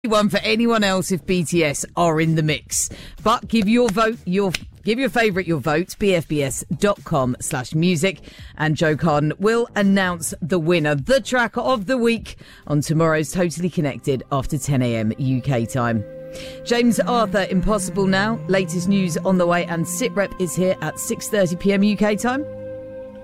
One for anyone else if BTS are in the mix. But give your vote, give your favourite your vote, bfbs.com/music, and Joe Carden will announce the winner, the track of the week, on tomorrow's Totally Connected after 10 a.m. UK time. James Arthur, Impossible Now, latest news on the way, and SitRep is here at 6:30 p.m. UK time.